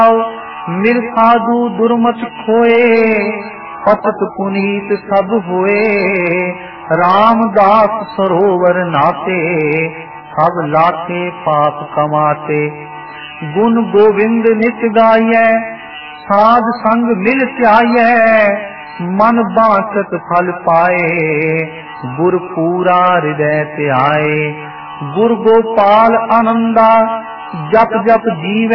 मिल साधु दुर्मत खोए, पतत पुनीत सब होए। रामदास सरोवर नाते, सब लाथे पाप कमाते। गुण गोविंद नित गाइए, साध संग मिल त्याइए। मन बांचत फल पाए, गुर पूरा हृदय ते आए। गुर गोपाल आनंदा, जप जप जीव